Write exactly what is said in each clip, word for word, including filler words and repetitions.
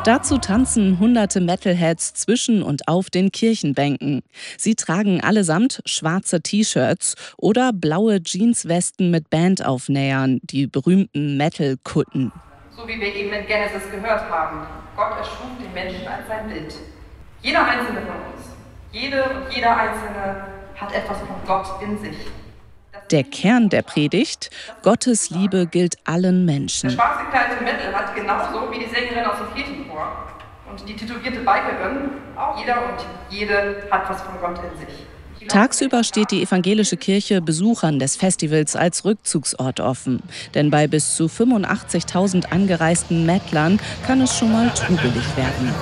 Dazu tanzen hunderte Metalheads zwischen und auf den Kirchenbänken. Sie tragen allesamt schwarze T-Shirts oder blaue Jeanswesten mit Bandaufnähern, die berühmten Metal-Kutten. So wie wir eben in Genesis gehört haben, Gott erschuf den Menschen als sein Bild. Jeder einzelne von uns, jede und jeder Einzelne hat etwas von Gott in sich. Der Kern der Predigt: Gottes Liebe gilt allen Menschen. Der schwarz gekleidete Metal hat genauso wie die Sängerin aus dem Kirchenchor und die tätowierte Bikerin, auch jeder und jede hat was von Gott in sich. Tagsüber steht die evangelische Kirche Besuchern des Festivals als Rückzugsort offen. Denn bei bis zu fünfundachtzigtausend angereisten Metlern kann es schon mal trubelig werden.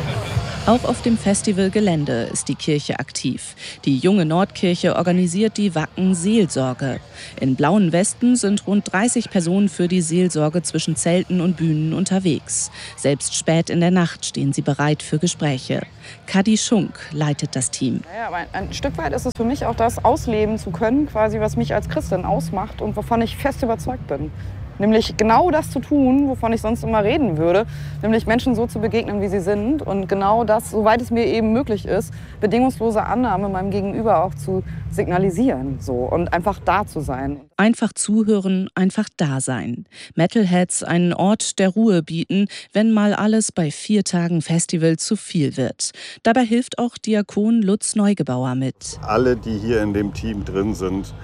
Auch auf dem Festivalgelände ist die Kirche aktiv. Die junge Nordkirche organisiert die Wacken Seelsorge. In blauen Westen sind rund dreißig Personen für die Seelsorge zwischen Zelten und Bühnen unterwegs. Selbst spät in der Nacht stehen sie bereit für Gespräche. Kadi Schunk leitet das Team. Ja, aber ein Stück weit ist es für mich auch das, ausleben zu können, quasi, was mich als Christin ausmacht und wovon ich fest überzeugt bin. Nämlich genau das zu tun, wovon ich sonst immer reden würde, nämlich Menschen so zu begegnen, wie sie sind und genau das, soweit es mir eben möglich ist, bedingungslose Annahme meinem Gegenüber auch zu signalisieren so, und einfach da zu sein. Einfach zuhören, einfach da sein. Metalheads einen Ort der Ruhe bieten, wenn mal alles bei vier Tagen Festival zu viel wird. Dabei hilft auch Diakon Lutz Neugebauer mit. Alle, die hier in dem Team drin sind,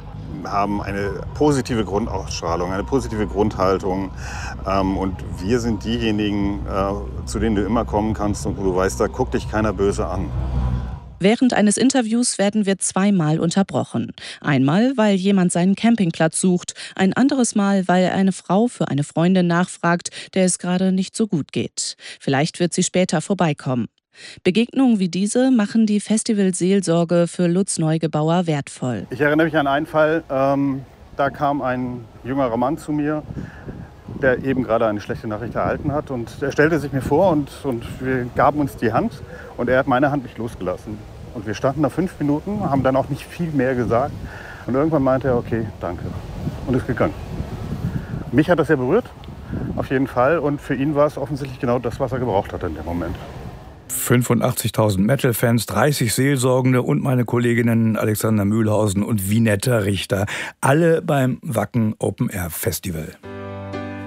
haben eine positive Grundausstrahlung, eine positive Grundhaltung. Ähm, und wir sind diejenigen, äh, zu denen du immer kommen kannst und wo du weißt, da guckt dich keiner böse an. Während eines Interviews werden wir zweimal unterbrochen. Einmal, weil jemand seinen Campingplatz sucht, ein anderes Mal, weil eine Frau für eine Freundin nachfragt, der es gerade nicht so gut geht. Vielleicht wird sie später vorbeikommen. Begegnungen wie diese machen die Festivalseelsorge für Lutz Neugebauer wertvoll. Ich erinnere mich an einen Fall, ähm, da kam ein jüngerer Mann zu mir, der eben gerade eine schlechte Nachricht erhalten hat. Und er stellte sich mir vor und, und wir gaben uns die Hand und er hat meine Hand nicht losgelassen. Und wir standen da fünf Minuten, haben dann auch nicht viel mehr gesagt. Und irgendwann meinte er, okay, danke. Und ist gegangen. Mich hat das sehr berührt, auf jeden Fall. Und für ihn war es offensichtlich genau das, was er gebraucht hat in dem Moment. fünfundachtzigtausend Metal-Fans, dreißig Seelsorgende und meine Kolleginnen Alexander Mühlhausen und Vinetta Richter. Alle beim Wacken Open Air Festival.